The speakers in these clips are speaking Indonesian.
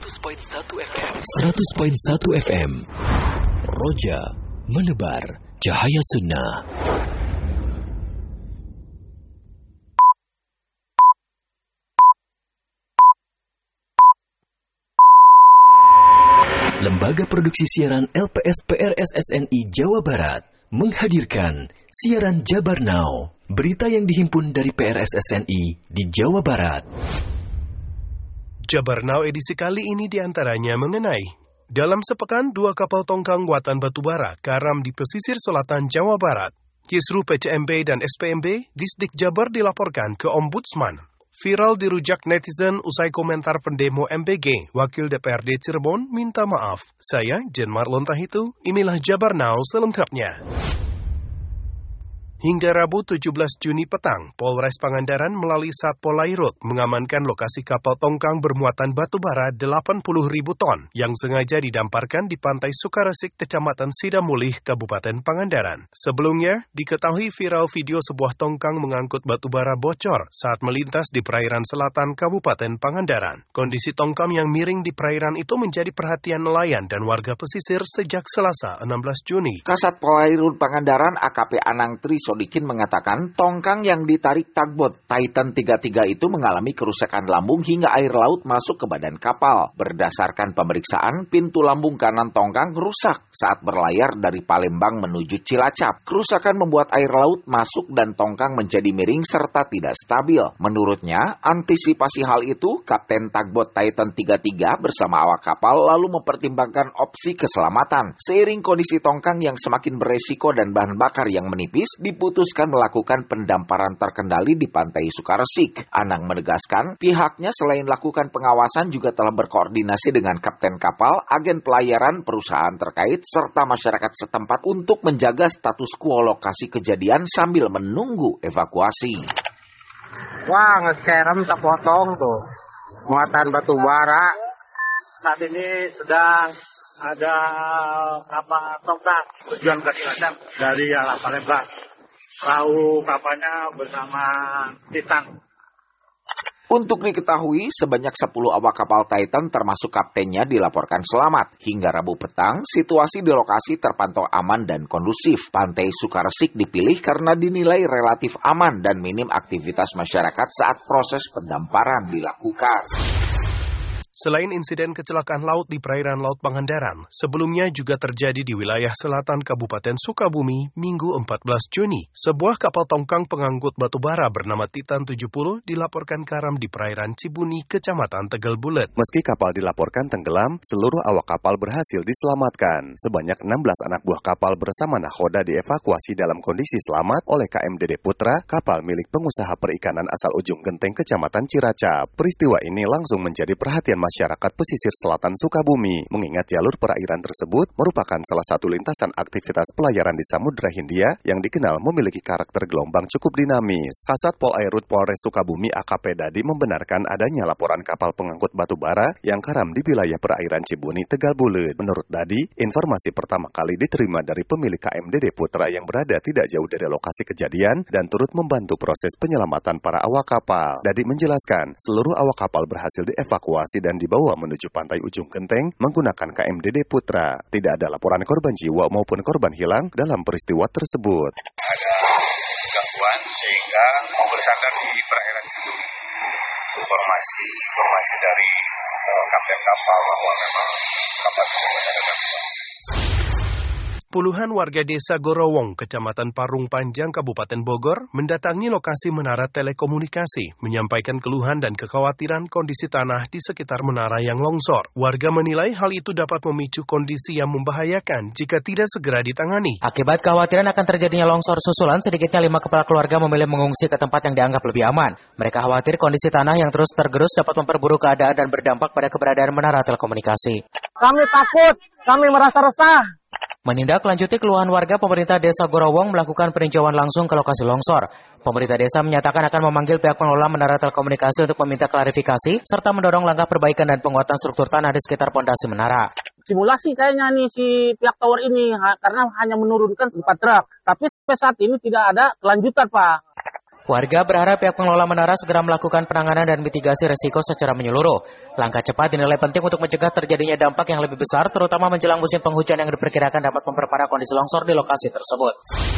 100.1 FM. Roja menebar cahaya sunnah. Lembaga Produksi Siaran LPS PRSSNI Jawa Barat menghadirkan siaran Jabar Now, berita yang dihimpun dari PRSSNI di Jawa Barat. Jabar Now edisi kali ini diantaranya mengenai dalam sepekan 2 kapal tongkang muatan batubara karam di pesisir selatan Jawa Barat. Kisruh PCMB dan SPMB, Disdik Jabar dilaporkan ke Ombudsman. Viral dirujak netizen usai komentar pendemo MBG, Wakil DPRD Cirebon minta maaf. Saya, Jen Marlon Tahitu, inilah Jabar Now selengkapnya. Hingga Rabu 17 Juni petang, Polres Pangandaran melalui Satpol Lairut mengamankan lokasi kapal tongkang bermuatan batubara 80.000 ton yang sengaja didamparkan di pantai Sukaresik, Kecamatan Sidamulih, Kabupaten Pangandaran. Sebelumnya, diketahui viral video sebuah tongkang mengangkut batubara bocor saat melintas di perairan selatan Kabupaten Pangandaran. Kondisi tongkang yang miring di perairan itu menjadi perhatian nelayan dan warga pesisir sejak Selasa 16 Juni. Kasat Pol Lairut Pangandaran AKP Anang Trisodikin mengatakan tongkang yang ditarik tugboat Titan 33 itu mengalami kerusakan lambung hingga air laut masuk ke badan kapal. Berdasarkan pemeriksaan, pintu lambung kanan tongkang rusak saat berlayar dari Palembang menuju Cilacap. Kerusakan membuat air laut masuk dan tongkang menjadi miring serta tidak stabil. Menurutnya, antisipasi hal itu, Kapten tugboat Titan 33 bersama awak kapal lalu mempertimbangkan opsi keselamatan. Seiring kondisi tongkang yang semakin beresiko dan bahan bakar yang menipis, diputuskan melakukan pendamparan terkendali di pantai Sukaresik. Anang menegaskan, pihaknya selain lakukan pengawasan juga telah berkoordinasi dengan kapten kapal, agen pelayaran, perusahaan terkait, serta masyarakat setempat untuk menjaga status quo lokasi kejadian sambil menunggu evakuasi. Wah, ngeserem sepotong tuh. Muatan batu bara. Saat ini sedang ada kapal tongkang tujuan ke Cilacap dari arah Palembang. Perahu kapalnya bersama Titan. Untuk diketahui, sebanyak 10 awak kapal Titan termasuk kaptennya dilaporkan selamat. Hingga Rabu petang, situasi di lokasi terpantau aman dan kondusif. Pantai Sukaresik dipilih karena dinilai relatif aman dan minim aktivitas masyarakat saat proses pendamparan dilakukan. Selain insiden kecelakaan laut di perairan Laut Pangandaran, sebelumnya juga terjadi di wilayah selatan Kabupaten Sukabumi Minggu 14 Juni. Sebuah kapal tongkang pengangkut batubara bernama Titan 70 dilaporkan karam di perairan Cibuni, Kecamatan Tegal Bulet. Meski kapal dilaporkan tenggelam, seluruh awak kapal berhasil diselamatkan. Sebanyak 16 anak buah kapal bersama nahoda dievakuasi dalam kondisi selamat oleh KMDD Putra, kapal milik pengusaha perikanan asal Ujung Genteng, Kecamatan Ciracap. Peristiwa ini langsung menjadi perhatian masyarakat pesisir selatan Sukabumi, mengingat jalur perairan tersebut merupakan salah satu lintasan aktivitas pelayaran di Samudra Hindia yang dikenal memiliki karakter gelombang cukup dinamis. Kasat Pol Airut Polres Sukabumi AKP Dadi membenarkan adanya laporan kapal pengangkut batu bara yang karam di wilayah perairan Cibuni, Tegal Bulet. Menurut Dadi, informasi pertama kali diterima dari pemilik KMDD Putra yang berada tidak jauh dari lokasi kejadian dan turut membantu proses penyelamatan para awak kapal. Dadi menjelaskan, seluruh awak kapal berhasil dievakuasi dan dibawa menuju pantai Ujung Genteng menggunakan KMDD Putra. Tidak ada laporan korban jiwa maupun korban hilang dalam peristiwa tersebut. Ada gangguan sehingga bersandar di perairan itu. Informasi dari kapten kapal bahwa memang kapal tersebut ada gangguan. Puluhan warga desa Gorowong, Kecamatan Parung Panjang, Kabupaten Bogor, mendatangi lokasi menara telekomunikasi, menyampaikan keluhan dan kekhawatiran kondisi tanah di sekitar menara yang longsor. Warga menilai hal itu dapat memicu kondisi yang membahayakan jika tidak segera ditangani. Akibat kekhawatiran akan terjadinya longsor susulan, sedikitnya 5 kepala keluarga memilih mengungsi ke tempat yang dianggap lebih aman. Mereka khawatir kondisi tanah yang terus tergerus dapat memperburuk keadaan dan berdampak pada keberadaan menara telekomunikasi. Kami takut, kami merasa resah. Menindaklanjuti keluhan warga, pemerintah desa Gorowong melakukan peninjauan langsung ke lokasi longsor. Pemerintah desa menyatakan akan memanggil pihak pengelola menara telekomunikasi untuk meminta klarifikasi, serta mendorong langkah perbaikan dan penguatan struktur tanah di sekitar pondasi menara. Simulasi kayaknya nih si pihak tower ini, karena hanya menurunkan 4 truk. Tapi sampai saat ini tidak ada kelanjutan, Pak. Warga berharap pihak pengelola menara segera melakukan penanganan dan mitigasi resiko secara menyeluruh. Langkah cepat dinilai penting untuk mencegah terjadinya dampak yang lebih besar, terutama menjelang musim penghujan yang diperkirakan dapat memperparah kondisi longsor di lokasi tersebut.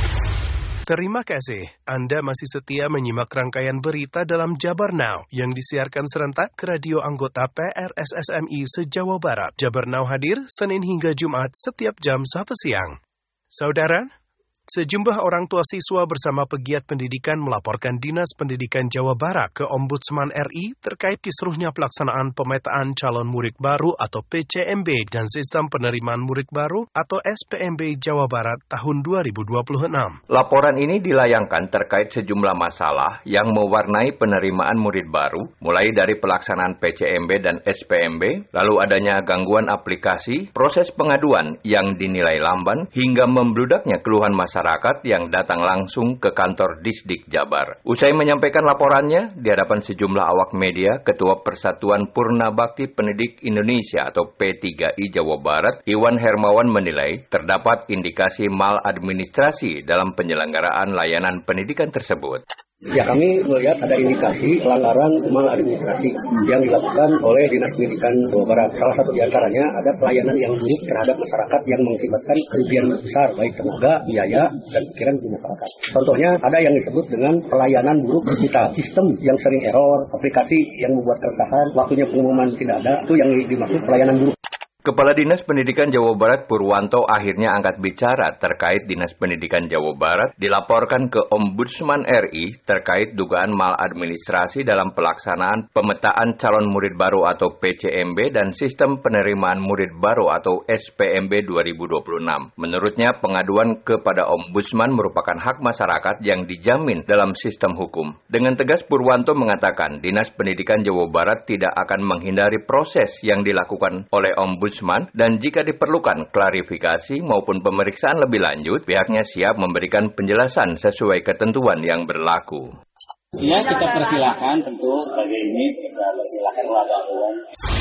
Terima kasih. Anda masih setia menyimak rangkaian berita dalam Jabar Now yang disiarkan serentak ke radio anggota PRSSNI se-Jawa Barat. Jabar Now hadir Senin hingga Jumat setiap jam 1 siang. Saudara, sejumlah orang tua siswa bersama pegiat pendidikan melaporkan Dinas Pendidikan Jawa Barat ke Ombudsman RI terkait kisruhnya pelaksanaan pemetaan calon murid baru atau PCMB dan sistem penerimaan murid baru atau SPMB Jawa Barat tahun 2026. Laporan ini dilayangkan terkait sejumlah masalah yang mewarnai penerimaan murid baru, mulai dari pelaksanaan PCMB dan SPMB, lalu adanya gangguan aplikasi, proses pengaduan yang dinilai lamban, hingga membludaknya keluhan masyarakat yang datang langsung ke kantor Disdik Jabar. Usai menyampaikan laporannya di hadapan sejumlah awak media, Ketua Persatuan Purna Bakti Pendidik Indonesia atau P3I Jawa Barat, Iwan Hermawan menilai terdapat indikasi maladministrasi dalam penyelenggaraan layanan pendidikan tersebut. Ya, kami melihat ada indikasi pelanggaran maladministrasi yang dilakukan oleh Dinas Pendidikan Jawa Barat. Salah satu diantaranya ada pelayanan yang buruk terhadap masyarakat yang mengakibatkan kerugian besar, baik tenaga, biaya, dan pikiran di masyarakat. Contohnya ada yang disebut dengan pelayanan buruk digital, sistem yang sering error, aplikasi yang membuat keresahan, waktunya pengumuman tidak ada, itu yang dimaksud pelayanan buruk. Kepala Dinas Pendidikan Jawa Barat Purwanto akhirnya angkat bicara terkait Dinas Pendidikan Jawa Barat dilaporkan ke Ombudsman RI terkait dugaan maladministrasi dalam pelaksanaan pemetaan calon murid baru atau PCMB dan sistem penerimaan murid baru atau SPMB 2026. Menurutnya, pengaduan kepada Ombudsman merupakan hak masyarakat yang dijamin dalam sistem hukum. Dengan tegas Purwanto mengatakan Dinas Pendidikan Jawa Barat tidak akan menghindari proses yang dilakukan oleh Ombudsman dan jika diperlukan klarifikasi maupun pemeriksaan lebih lanjut, pihaknya siap memberikan penjelasan sesuai ketentuan yang berlaku. Ya, kita persilakan tentu sebagai ini, kita persilakan wadah umum.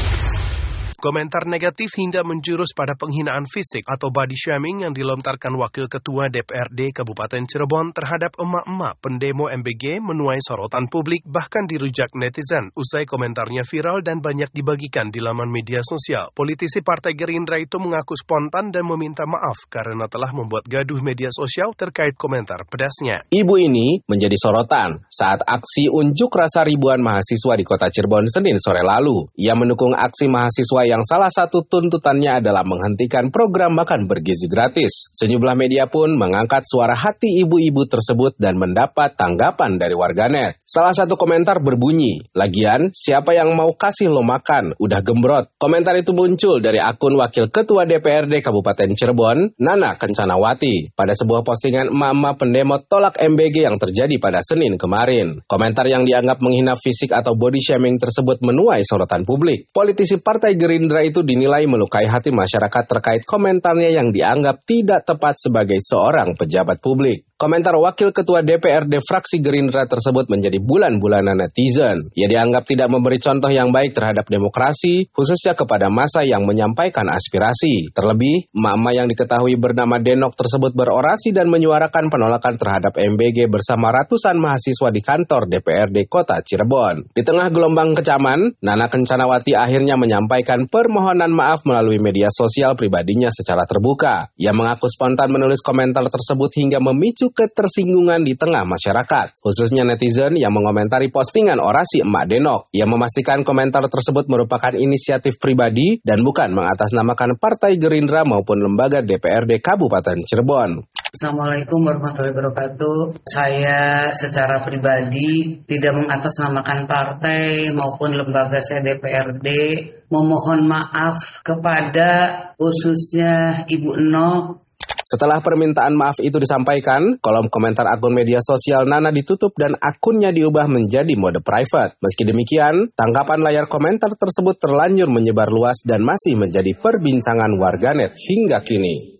Komentar negatif hingga menjurus pada penghinaan fisik atau body shaming yang dilontarkan Wakil Ketua DPRD Kabupaten Cirebon terhadap emak-emak pendemo MBG menuai sorotan publik bahkan dirujak netizen. Usai komentarnya viral dan banyak dibagikan di laman media sosial, politisi Partai Gerindra itu mengaku spontan dan meminta maaf karena telah membuat gaduh media sosial terkait komentar pedasnya. Ibu ini menjadi sorotan saat aksi unjuk rasa ribuan mahasiswa di Kota Cirebon Senin sore lalu. Ia mendukung aksi mahasiswa yang salah satu tuntutannya adalah menghentikan program makan bergizi gratis. Sejumlah media pun mengangkat suara hati ibu-ibu tersebut dan mendapat tanggapan dari warganet. Salah satu komentar berbunyi, "Lagian, siapa yang mau kasih lo makan? Udah gembrot." Komentar itu muncul dari akun Wakil Ketua DPRD Kabupaten Cirebon, Nana Kencanawati, pada sebuah postingan emak-emak pendemo tolak MBG yang terjadi pada Senin kemarin. Komentar yang dianggap menghina fisik atau body shaming tersebut menuai sorotan publik. Politisi Partai Gerindra itu dinilai melukai hati masyarakat terkait komentarnya yang dianggap tidak tepat sebagai seorang pejabat publik. Komentar Wakil Ketua DPRD fraksi Gerindra tersebut menjadi bulan-bulanan netizen. Ia dianggap tidak memberi contoh yang baik terhadap demokrasi, khususnya kepada massa yang menyampaikan aspirasi. Terlebih, emak-emak yang diketahui bernama Denok tersebut berorasi dan menyuarakan penolakan terhadap MBG bersama ratusan mahasiswa di kantor DPRD Kota Cirebon. Di tengah gelombang kecaman, Nana Kencanawati akhirnya menyampaikan permohonan maaf melalui media sosial pribadinya secara terbuka. Ia mengaku spontan menulis komentar tersebut hingga memicu ketersinggungan di tengah masyarakat, khususnya netizen yang mengomentari postingan orasi Emak Denok. Ia memastikan komentar tersebut merupakan inisiatif pribadi dan bukan mengatasnamakan Partai Gerindra maupun lembaga DPRD Kabupaten Cirebon. Assalamualaikum warahmatullahi wabarakatuh. Saya secara pribadi tidak mengatasnamakan partai maupun lembaga saya DPRD. Memohon maaf kepada khususnya Ibu Enok. Setelah permintaan maaf itu disampaikan, kolom komentar akun media sosial Nana ditutup dan akunnya diubah menjadi mode private. Meski demikian, tangkapan layar komentar tersebut terlanjur menyebar luas dan masih menjadi perbincangan warganet hingga kini.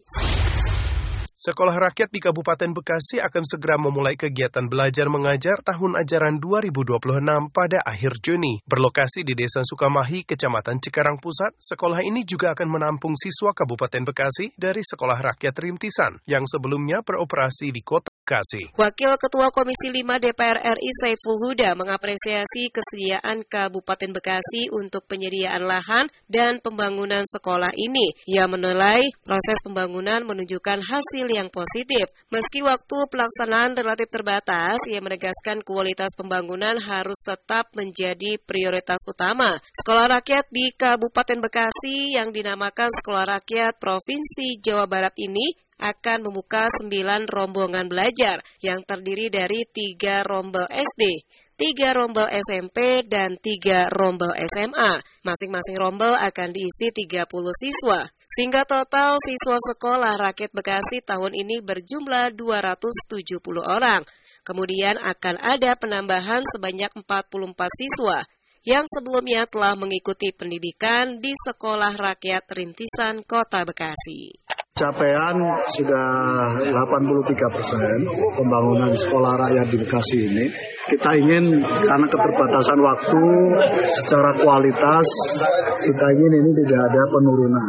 Sekolah rakyat di Kabupaten Bekasi akan segera memulai kegiatan belajar mengajar tahun ajaran 2026 pada akhir Juni. Berlokasi di Desa Sukamahi, Kecamatan Cikarang Pusat, sekolah ini juga akan menampung siswa Kabupaten Bekasi dari Sekolah Rakyat Rintisan yang sebelumnya beroperasi di kota Bekasi. Wakil Ketua Komisi 5 DPR RI Saiful Huda mengapresiasi kesediaan Kabupaten Bekasi untuk penyediaan lahan dan pembangunan sekolah ini. Ia menilai proses pembangunan menunjukkan hasil yang positif. Meski waktu pelaksanaan relatif terbatas, ia menegaskan kualitas pembangunan harus tetap menjadi prioritas utama. Sekolah rakyat di Kabupaten Bekasi yang dinamakan Sekolah Rakyat Provinsi Jawa Barat ini akan membuka 9 rombongan belajar yang terdiri dari 3 rombel SD, 3 rombel SMP, dan 3 rombel SMA. Masing-masing rombel akan diisi 30 siswa. Sehingga total siswa Sekolah Rakyat Bekasi tahun ini berjumlah 270 orang. Kemudian akan ada penambahan sebanyak 44 siswa yang sebelumnya telah mengikuti pendidikan di Sekolah Rakyat Rintisan Kota Bekasi. Capaian sudah 83% pembangunan sekolah rakyat di Bekasi ini. Kita ingin karena keterbatasan waktu secara kualitas, kita ingin ini tidak ada penurunan.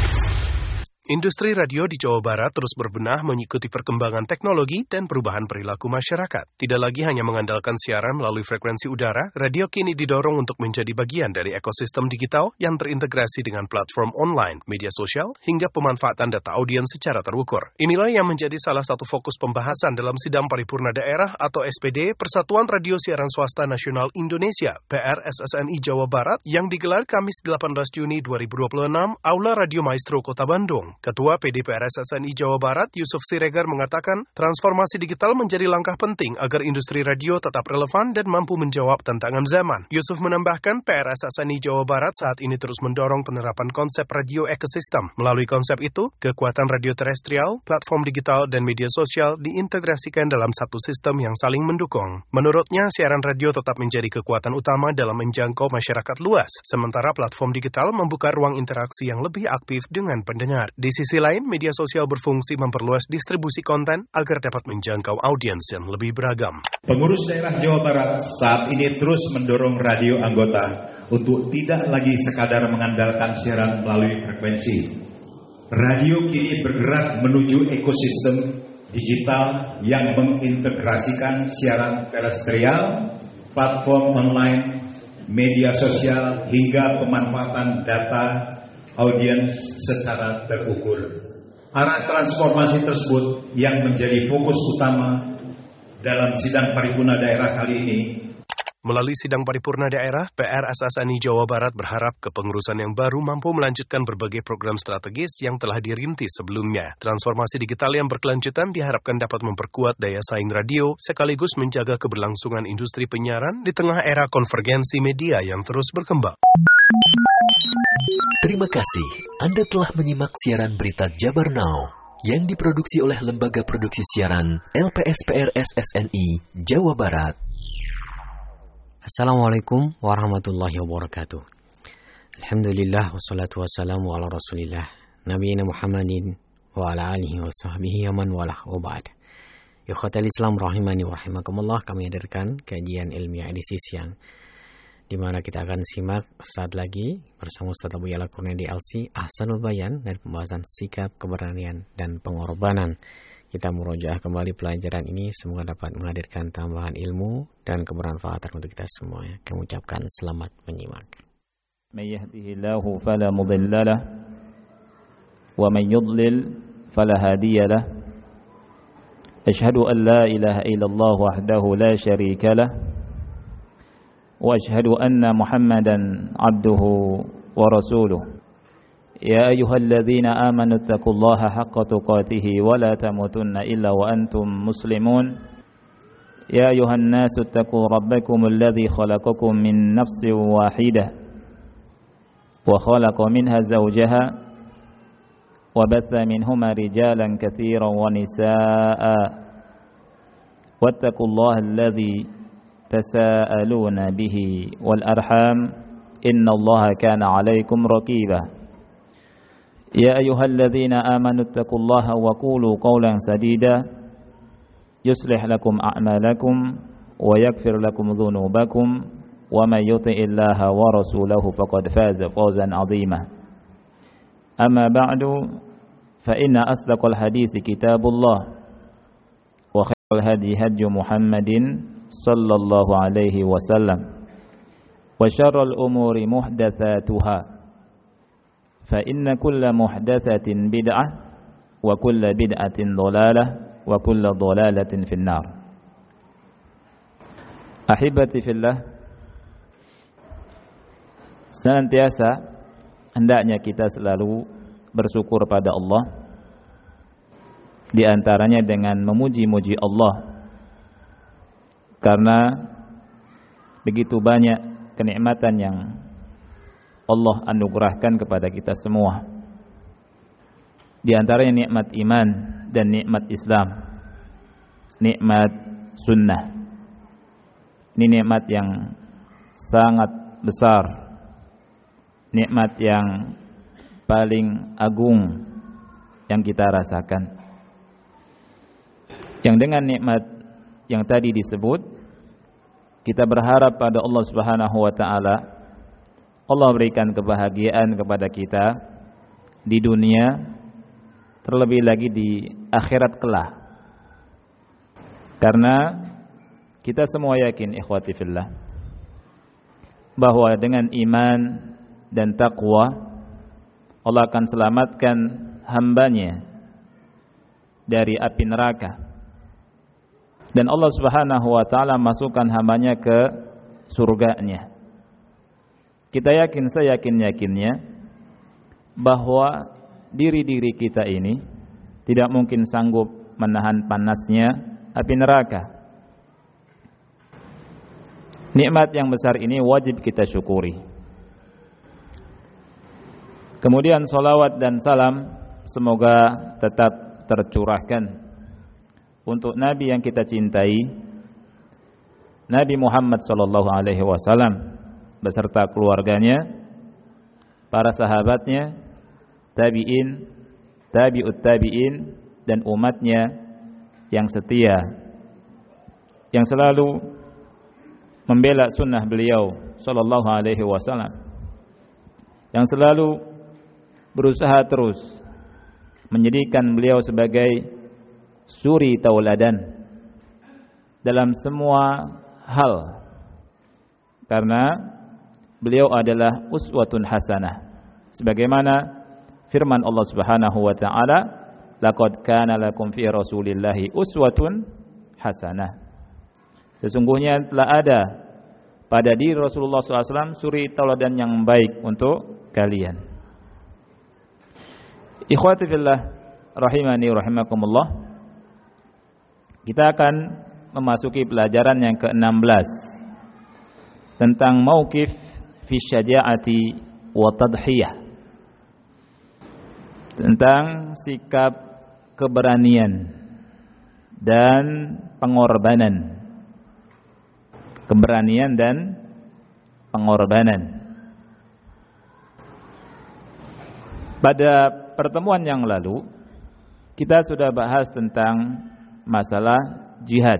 Industri radio di Jawa Barat terus berbenah mengikuti perkembangan teknologi dan perubahan perilaku masyarakat. Tidak lagi hanya mengandalkan siaran melalui frekuensi udara, radio kini didorong untuk menjadi bagian dari ekosistem digital yang terintegrasi dengan platform online, media sosial, hingga pemanfaatan data audiens secara terukur. Inilah yang menjadi salah satu fokus pembahasan dalam Sidang Paripurna Daerah atau SPD Persatuan Radio Siaran Swasta Nasional Indonesia (PRSSNI) Jawa Barat yang digelar Kamis 18 Juni 2026, Aula Radio Maestro Kota Bandung. Ketua PD PRSSNI Jawa Barat, Yusuf Siregar, mengatakan transformasi digital menjadi langkah penting agar industri radio tetap relevan dan mampu menjawab tantangan zaman. Yusuf menambahkan PRSSNI Jawa Barat saat ini terus mendorong penerapan konsep radio ekosistem. Melalui konsep itu, kekuatan radio terestrial, platform digital, dan media sosial diintegrasikan dalam satu sistem yang saling mendukung. Menurutnya, siaran radio tetap menjadi kekuatan utama dalam menjangkau masyarakat luas, sementara platform digital membuka ruang interaksi yang lebih aktif dengan pendengar. Di sisi lain, media sosial berfungsi memperluas distribusi konten agar dapat menjangkau audiens yang lebih beragam. Pengurus daerah Jawa Barat saat ini terus mendorong radio anggota untuk tidak lagi sekadar mengandalkan siaran melalui frekuensi. Radio kini bergerak menuju ekosistem digital yang mengintegrasikan siaran terestrial, platform online, media sosial, hingga pemanfaatan data audiens secara terukur. Arah transformasi tersebut yang menjadi fokus utama dalam sidang paripurna daerah kali ini. Melalui sidang paripurna daerah, PRSSNI Jawa Barat berharap kepengurusan yang baru mampu melanjutkan berbagai program strategis yang telah dirintis sebelumnya. Transformasi digital yang berkelanjutan diharapkan dapat memperkuat daya saing radio sekaligus menjaga keberlangsungan industri penyiaran di tengah era konvergensi media yang terus berkembang. Terima kasih. Anda telah menyimak siaran berita Jabar Now yang diproduksi oleh Lembaga Produksi Siaran LPSPR SSNI Jawa Barat. Assalamualaikum warahmatullahi wabarakatuh. Alhamdulillah wassalatu wassalamu ala rasulillah nabiyina Muhammadin wa ala alihi wa sahbihi aman walah wa ba'd. Ikhwatal Islam rahimani wa rahimakumullah, kami hadirkan kajian ilmiah edisi siang di mana kita akan simak saat lagi bersama Ustaz Abu Yala Kurniadi LC Ahsanul Bayan dari pembahasan sikap, keberanian, dan pengorbanan. Kita murojaah kembali pelajaran ini, semoga dapat menghadirkan tambahan ilmu dan kebermanfaatan untuk kita semua. Kami ucapkan selamat menyimak. May yahdihillahu fala mudilla lah wa may yudlil fala hadiya lah. Asyhadu an la ilaha illallah wahdahu la syarika lah. وأشهد أن محمدا عبده ورسوله يا أيها الذين آمنوا اتقوا الله حق تقاته ولا تموتن إلا وأنتم مسلمون يا أيها الناس اتقوا ربكم الذي خلقكم من نفس واحدة وخلق منها زوجها وبث منهما رجالا كثيرا ونساء واتقوا الله الذي تساءلون به والأرحام إن الله كان عليكم رقيبا يا أيها الذين آمنوا اتقوا الله وقولوا قولا سديدا يصلح لكم أعمالكم ويغفر لكم ذنوبكم ومن يطع الله ورسوله فقد فاز فوزا عظيما أما بعد فإن أصدق الحديث كتاب الله الهدي هدي محمد صلى الله عليه وسلم وشر الأمور محدثاتها فإن كل محدثة بدعة وكل بدعة ضلالة وكل ضلالة في النار. Ahibati fillah, senantiasa hendaknya kita selalu bersyukur pada Allah, di antaranya dengan memuji-muji Allah, karena begitu banyak kenikmatan yang Allah anugerahkan kepada kita semua. Di antaranya nikmat iman dan nikmat Islam, nikmat sunnah. Ini nikmat yang sangat besar, nikmat yang paling agung yang kita rasakan. Yang dengan nikmat yang tadi disebut, kita berharap pada Allah Subhanahu wa taala, Allah berikan kebahagiaan kepada kita di dunia, terlebih lagi di akhirat kelak. Karena kita semua yakin, ikhwati fillah, bahwa dengan iman dan taqwa Allah akan selamatkan hambanya dari api neraka, dan Allah Subhanahu wa taala masukkan hambanya ke surganya. Kita yakin, seyakin-yakinnya, bahwa diri-diri kita ini tidak mungkin sanggup menahan panasnya api neraka. Nikmat yang besar ini wajib kita syukuri. Kemudian salawat dan salam semoga tetap tercurahkan untuk Nabi yang kita cintai, Nabi Muhammad sallallahu alaihi wasallam beserta keluarganya, para sahabatnya, tabi'in, tabi'ut tabi'in, dan umatnya yang setia, yang selalu membela sunnah beliau sallallahu alaihi wasallam, yang selalu berusaha terus menjadikan beliau sebagai suri tauladan dalam semua hal, karena beliau adalah uswatun hasanah, sebagaimana firman Allah Subhanahu wa taala, laqad kana lakum fi rasulillahi uswatun hasanah. Sesungguhnya telah ada pada diri Rasulullah SAW suri tauladan yang baik untuk kalian. Ikhwati fillah rahimani rahimakumullah, kita akan memasuki pelajaran yang ke-16 tentang mauqif fi syaja'ati wa tadhiyah, tentang sikap keberanian dan pengorbanan. Keberanian dan pengorbanan. Pada pertemuan yang lalu kita sudah bahas tentang masalah jihad.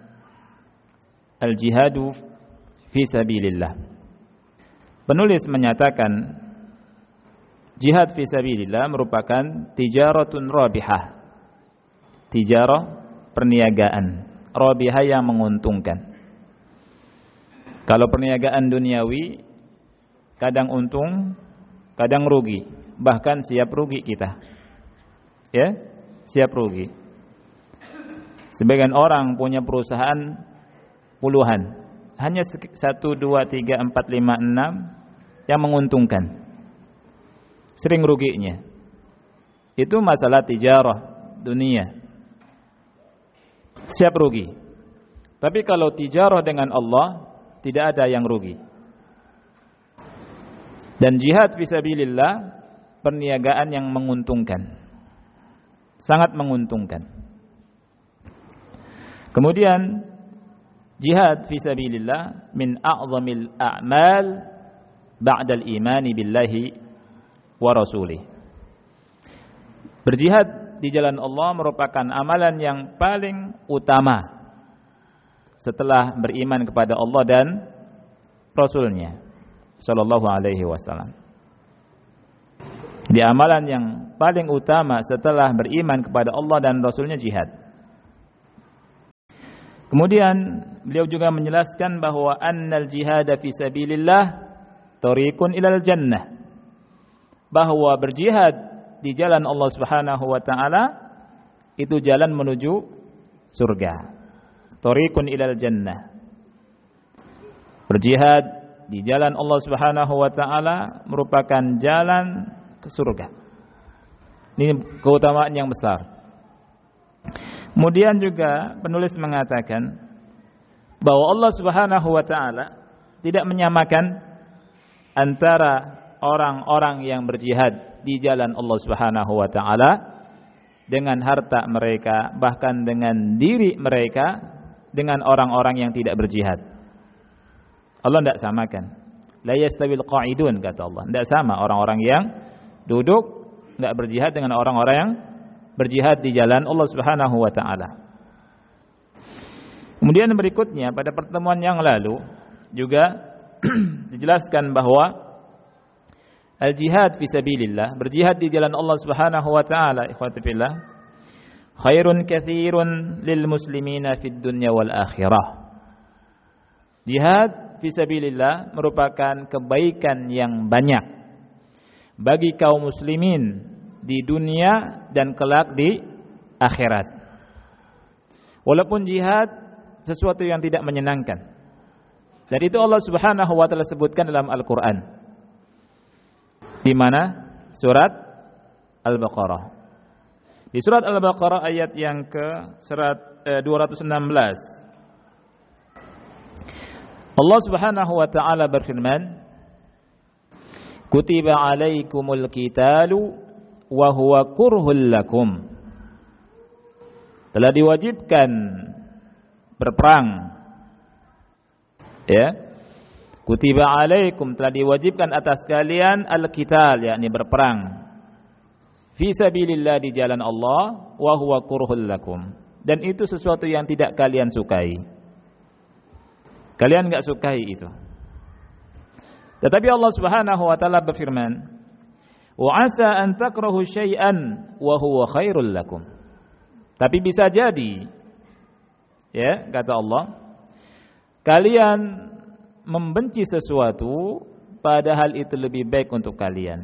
Al-jihadu fi sabilillah. Penulis menyatakan jihad fi sabilillah merupakan tijaratun rabihah. Tijarah, perniagaan, rabihah yang menguntungkan. Kalau perniagaan duniawi, kadang untung, kadang rugi, bahkan siap rugi kita. Ya, siap rugi. Sebagian orang punya perusahaan puluhan, hanya 1, 2, 3, 4, 5, 6 yang menguntungkan. Sering ruginya. Itu masalah tijarah dunia. Siap rugi. Tapi kalau tijarah dengan Allah, tidak ada yang rugi. Dan jihad fisabilillah, perniagaan yang menguntungkan, sangat menguntungkan. Kemudian jihad fisabilillah min a'zamil a'mal ba'dal imani billahi wa rasulih. Berjihad di jalan Allah merupakan amalan yang paling utama setelah beriman kepada Allah dan Rasulnya sallallahu alaihi wasallam. Di amalan yang paling utama setelah beriman kepada Allah dan Rasulnya jihad. Kemudian beliau juga menjelaskan bahwa annal jihad fi sabilillah tariqun ilal jannah. Bahwa berjihad di jalan Allah Subhanahu wa taala itu jalan menuju surga. Tariqun ilal jannah. Berjihad di jalan Allah Subhanahu wa taala merupakan jalan ke surga. Ini keutamaan yang besar. Kemudian juga penulis mengatakan bahwa Allah Subhanahu wa taala tidak menyamakan antara orang-orang yang berjihad di jalan Allah Subhanahu wa taala dengan harta mereka, bahkan dengan diri mereka, dengan orang-orang yang tidak berjihad. Allah tidak samakan. La yastawil qa'idun, kata Allah. Tidak sama orang-orang yang duduk tidak berjihad dengan orang-orang yang berjihad di jalan Allah Subhanahu wa taala. Kemudian berikutnya pada pertemuan yang lalu juga dijelaskan bahwa al-jihad fi sabilillah, berjihad di jalan Allah Subhanahu wa taala, ikhwati fillah, khairun katsirun lil muslimina fid dunya wal akhirah. Jihad fi sabilillah merupakan kebaikan yang banyak bagi kaum muslimin di dunia dan kelak di akhirat. Walaupun jihad sesuatu yang tidak menyenangkan. Dan itu Allah Subhanahu wa taala sebutkan dalam Al-Qur'an. Di mana? Surat Al-Baqarah. Di surat Al-Baqarah ayat yang ke-216. Allah Subhanahu wa taala berfirman, Kutiba alaikumul qitalu wa huwa kurhul lakum. Telah diwajibkan berperang. Ya. Kutiba alaikum, telah diwajibkan atas kalian al-qital, yakni berperang. Fi sabilillah, di jalan Allah, wa huwa kurhul lakum. Dan itu sesuatu yang tidak kalian sukai. Kalian enggak sukai itu. Tetapi Allah Subhanahu wa taala berfirman, "Wa 'asa an takrahu syai'an wa huwa khairul lakum." Tapi bisa jadi, ya, kata Allah, kalian membenci sesuatu padahal itu lebih baik untuk kalian.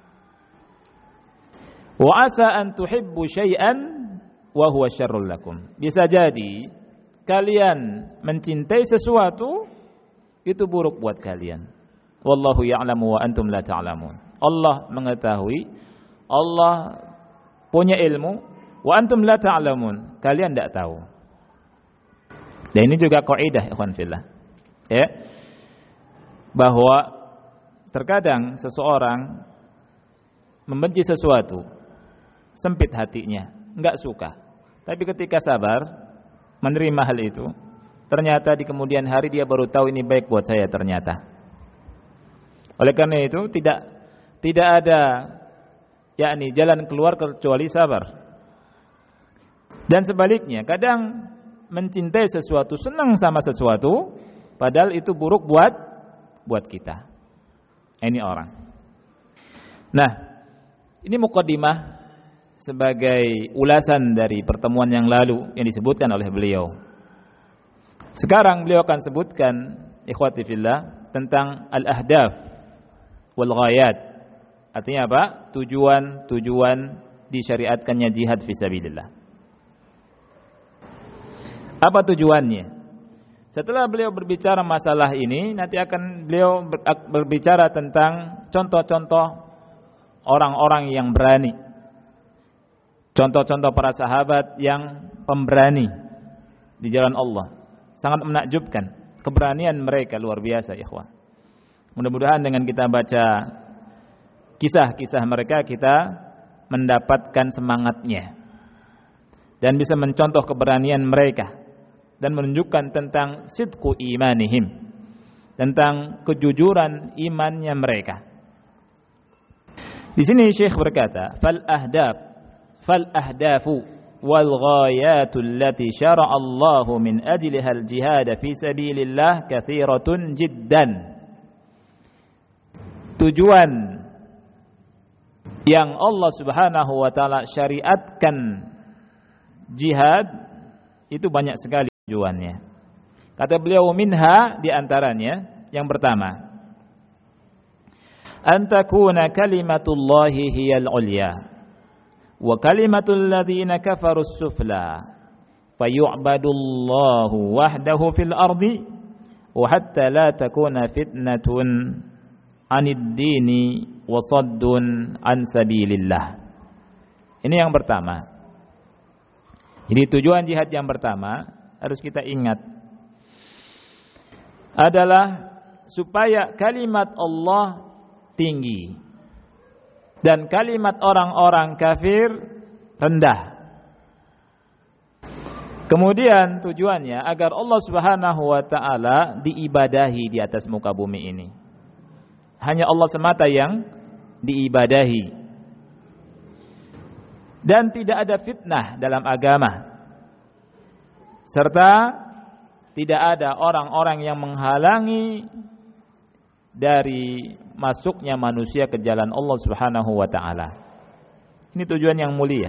Wa 'asa an tuhibbu syai'an wa huwa syarrul lakum. Bisa jadi kalian mencintai sesuatu itu buruk buat kalian. Wallahu ya'lamu wa antum la ta'lamun. Allah mengetahui, Allah punya ilmu, wa antum la ta'lamun, kalian tidak tahu. Dan ini juga kaidah, ikhwan fillah. Ya. Bahwa terkadang seseorang membenci sesuatu, sempit hatinya, enggak suka. Tapi ketika sabar menerima hal itu, ternyata di kemudian hari dia baru tahu ini baik buat saya ternyata. Oleh karena itu tidak ada yakni jalan keluar kecuali sabar. Dan sebaliknya, kadang mencintai sesuatu, senang sama sesuatu, padahal itu buruk buat kita. Ini orang. Nah, ini muqaddimah sebagai ulasan dari pertemuan yang lalu yang disebutkan oleh beliau. Sekarang beliau akan sebutkan, ikhwati fillah, tentang al-ahdaf wal ghayat. Artinya apa? Tujuan disyariatkannya jihad fisabilillah. Apa tujuannya? Setelah beliau berbicara masalah ini, nanti akan beliau berbicara tentang contoh-contoh orang-orang yang berani. Contoh-contoh para sahabat yang pemberani di jalan Allah. Sangat menakjubkan. Keberanian mereka luar biasa, ikhwan. Mudah-mudahan dengan kita baca kisah-kisah mereka, kita mendapatkan semangatnya dan bisa mencontoh keberanian mereka dan menunjukkan tentang sidqu imanihim, tentang kejujuran imannya mereka. Di sini Syekh berkata, fal ahdafu wal ghayatu allati syara'a Allahu min ajliha al jihad fi sabilillah katsiratun jiddan. Tujuan yang Allah Subhanahu wa taala syariatkan jihad itu banyak sekali. tujuannya. Kata beliau, minha, di antaranya yang pertama, an takuna kalimatullahi hiyal ulya wa kalimatul ladzina kafarus sufla fayu'badullahu wahdahu fil ardi wa hatta la takuna fitnatun anid dini wa saddun an sabilillah. Ini yang pertama. Jadi tujuan jihad yang pertama harus kita ingat adalah supaya kalimat Allah tinggi dan kalimat orang-orang kafir rendah. Kemudian tujuannya agar Allah Subhanahu wa taala diibadahi di atas muka bumi ini. Hanya Allah semata yang diibadahi. Dan tidak ada fitnah dalam agama. Serta tidak ada orang-orang yang menghalangi dari masuknya manusia ke jalan Allah Subhanahu wa taala. Ini tujuan yang mulia.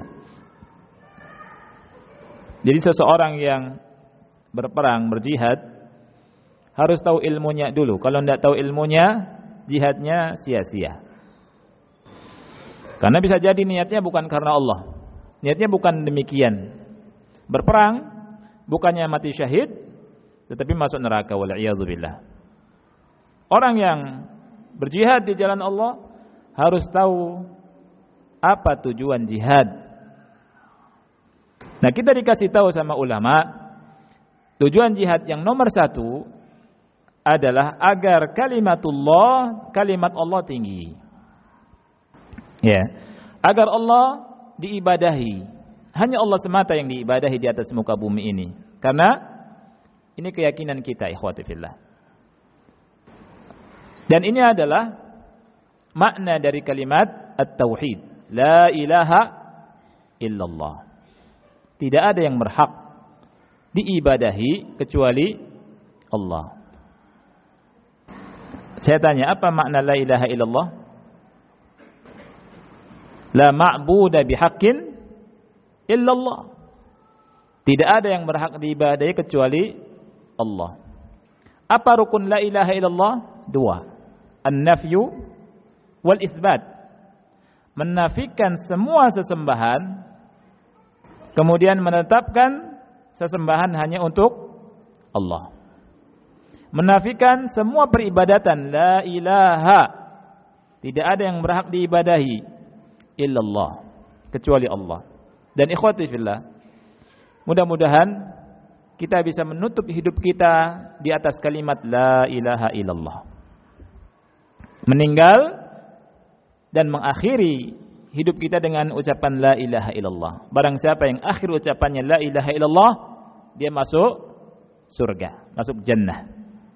Jadi seseorang yang berperang, berjihad harus tahu ilmunya dulu. Kalau tidak tahu ilmunya, jihadnya sia-sia. Karena bisa jadi niatnya bukan karena Allah. Niatnya bukan demikian. Berperang bukannya mati syahid, tetapi masuk neraka, wal'iyadzubillah. Orang yang berjihad di jalan Allah harus tahu apa tujuan jihad. Nah, kita dikasih tahu sama ulama, tujuan jihad yang nomor 1 adalah agar kalimatullah, kalimat Allah tinggi. Ya, agar Allah diibadahi. Hanya Allah semata yang diibadahi di atas muka bumi ini. Karena ini keyakinan kita, ikhwati fillah. Dan ini adalah makna dari kalimat at-tauhid. La ilaha illallah. Tidak ada yang berhak diibadahi kecuali Allah. Saya tanya, apa makna la ilaha illallah? La ma'buda bihaqqin illallah. Tidak ada yang berhak diibadahi kecuali Allah. Apa rukun la ilaha illallah? 2. An-nafyu wal itsbat. Menafikan semua sesembahan, kemudian menetapkan sesembahan hanya untuk Allah. Menafikan semua peribadatan, la ilaha, tidak ada yang berhak diibadahi illallah, kecuali Allah. Dan ikhwati fillah, mudah-mudahan kita bisa menutup hidup kita di atas kalimat la ilaha illallah. Meninggal dan mengakhiri hidup kita dengan ucapan la ilaha illallah. Barang siapa yang akhir ucapannya la ilaha illallah, dia masuk surga, masuk jannah.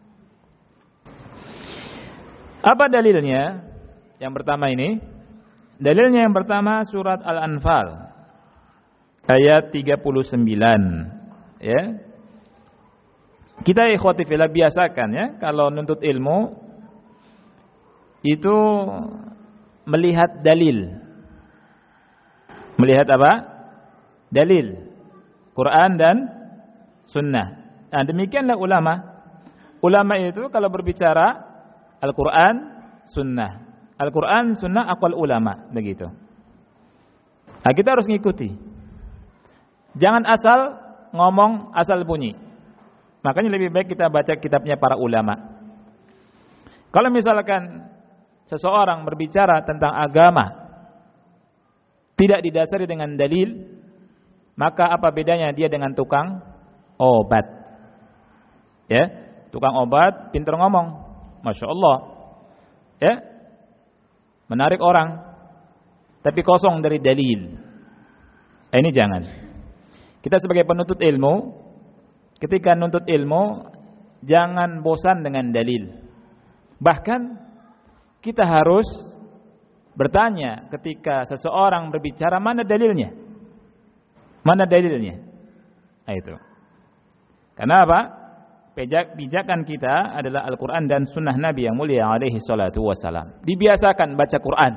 Apa dalilnya? Yang pertama ini, dalilnya yang pertama surat Al-Anfal ayat 39, ya. Kita ikhwati fillah biasakan, ya, kalau nuntut ilmu itu melihat dalil. Melihat apa? Dalil Quran dan Sunnah. Nah, demikianlah ulama. Ulama itu kalau berbicara Al-Quran, Sunnah. Al-Quran, Sunnah, aqwal ulama, begitu. Nah, kita harus ngikuti. Jangan asal ngomong, asal bunyi. Makanya lebih baik kita baca kitabnya para ulama. Kalau misalkan seseorang berbicara tentang agama tidak didasari dengan dalil, maka apa bedanya dia dengan tukang obat? Ya, tukang obat pintar ngomong, masya Allah, ya, menarik orang, tapi kosong dari dalil. Ini jangan. Kita sebagai penuntut ilmu, ketika nuntut ilmu, jangan bosan dengan dalil. Bahkan kita harus bertanya ketika seseorang berbicara, mana dalilnya? Mana dalilnya? Nah, itu. Karena apa? Pijakan kita adalah Al-Quran dan Sunnah Nabi yang mulia alaihi salatu wassalam. Dibiasakan baca Quran.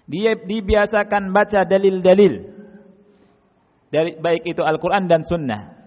Dibiasakan baca dalil-dalil. Baik itu Al-Quran dan Sunnah.